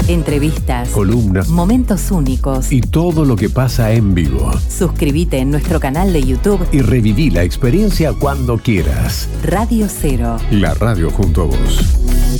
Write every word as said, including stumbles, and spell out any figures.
Entrevistas, columnas, momentos únicos y todo lo que pasa en vivo. Suscríbete en nuestro canal de YouTube Y reviví la experiencia cuando quieras. Radio Cero. La radio junto a vos.